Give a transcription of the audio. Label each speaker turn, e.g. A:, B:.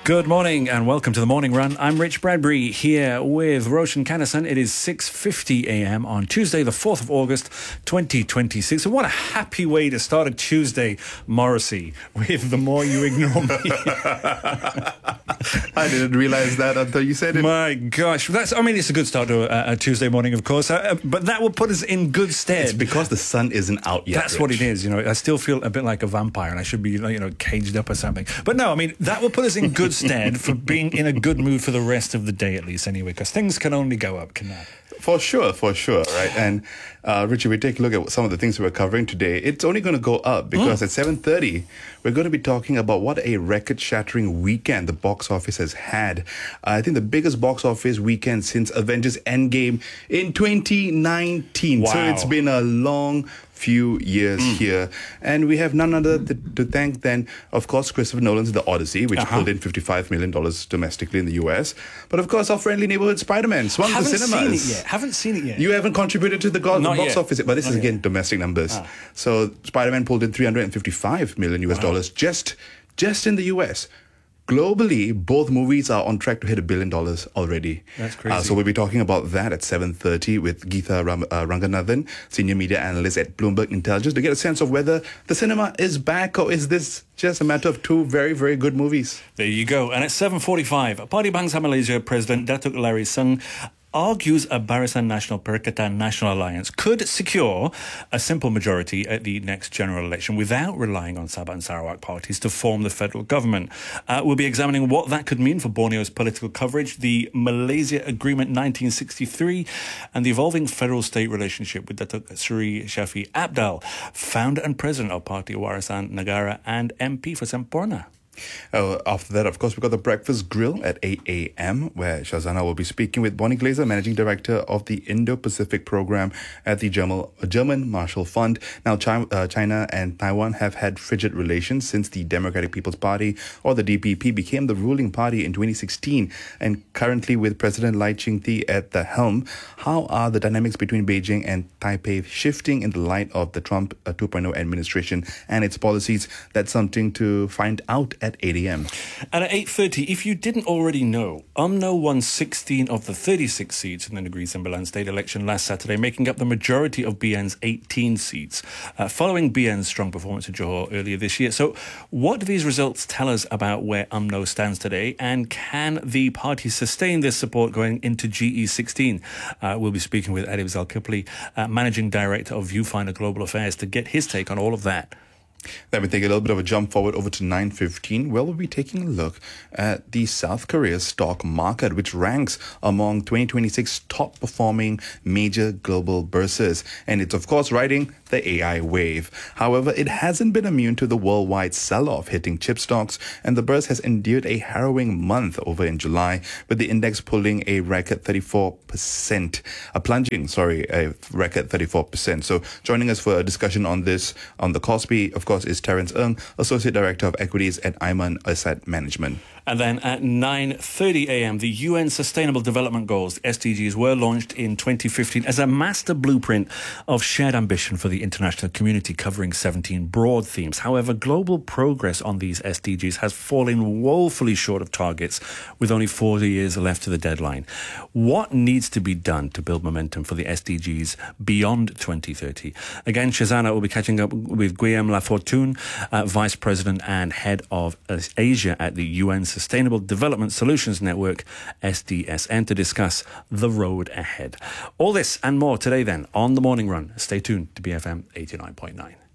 A: Good morning and welcome to the Morning Run. I'm Rich Bradbury here with Roshan Kanasan. It is 6:50 a.m. on Tuesday, the 4th of August, 2026. And what a happy way to start a Tuesday, Morrissey, with The More You Ignore Me.
B: I didn't realize that until you said it.
A: My gosh. It's a good start to a Tuesday morning, of course. But that will put us in good stead.
B: It's because the sun isn't out yet.
A: That's
B: Rich.
A: what it is. I still feel a bit like a vampire and I should be, caged up or something. But no, that will put us in good stead for being in a good mood for the rest of the day, at least, anyway, because things can only go up, can that?
B: For sure, right? And Richard, we take a look at some of the things we're covering today. It's only going to go up because at 7:30, we're going to be talking about what a record-shattering weekend the box office has had. I think the biggest box office weekend since Avengers Endgame in 2019.
A: Wow.
B: So it's been a long few years here. And we have none other to thank than, of course, Christopher Nolan's The Odyssey, which pulled in $55 million domestically in the US. But, of course, our friendly neighborhood Spider-Man swung to cinemas.
A: Haven't seen it yet.
B: You haven't contributed to the box office, but this is again domestic numbers. So Spider-Man pulled in $355 million US dollars just in the US. Globally, both movies are on track to hit $1 billion already.
A: That's crazy.
B: So we'll be talking about that at 7:30 with Geetha Ranganathan, senior media analyst at Bloomberg Intelligence, to get a sense of whether the cinema is back or is this just a matter of two very, very good movies.
A: There you go. And at 7:45, Party Bangsa Malaysia President Datuk Larry Sung argues a Barisan Nasional Perikatan Nasional Alliance could secure a simple majority at the next general election without relying on Sabah and Sarawak parties to form the federal government. We'll be examining what that could mean for Borneo's political coverage, the Malaysia Agreement 1963, and the evolving federal-state relationship with Datuk Seri Shafi Abdal, founder and president of Parti Warisan Negara and MP for Semporna.
B: After that, of course, we've got the Breakfast Grill at 8 a.m. where Shazana will be speaking with Bonnie Glaser, Managing Director of the Indo-Pacific Program at the German Marshall Fund. Now, China and Taiwan have had frigid relations since the Democratic People's Party, or the DPP, became the ruling party in 2016. And currently, with President Lai Ching-te at the helm, how are the dynamics between Beijing and Taipei shifting in the light of the Trump 2.0 administration and its policies? That's something to find out at 8 a.m.
A: And at 8:30, if you didn't already know, UMNO won 16 of the 36 seats in the Negeri Sembilan state election last Saturday, making up the majority of BN's 18 seats, following BN's strong performance in Johor earlier this year. So what do these results tell us about where UMNO stands today, and can the party sustain this support going into GE16? We'll be speaking with Adib Zulkifli, Managing Director of Viewfinder Global Affairs, to get his take on all of that.
B: Then we take a little bit of a jump forward over to 9:15, where we'll be taking a look at the South Korea stock market, which ranks among 2026 top-performing major global bourses. And it's, of course, riding the AI wave. However, it hasn't been immune to the worldwide sell-off hitting chip stocks, and the bourse has endured a harrowing month over in July, with the index pulling a record 34%, a record 34%. So joining us for a discussion on this, on the Kospi, of course, is Terence Ng, Associate Director of Equities at Iman Asset Management.
A: And then at 9:30 a.m., the UN Sustainable Development Goals, SDGs, were launched in 2015 as a master blueprint of shared ambition for the international community, covering 17 broad themes. However, global progress on these SDGs has fallen woefully short of targets, with only 4 years left to the deadline. What needs to be done to build momentum for the SDGs beyond 2030? Again, Shazana will be catching up with Guillaume Lafortune, Vice President and Head of Asia at the UN Sustainable Development Solutions Network, SDSN, to discuss the road ahead. All this and more today then on The Morning Run. Stay tuned to BFM 89.9.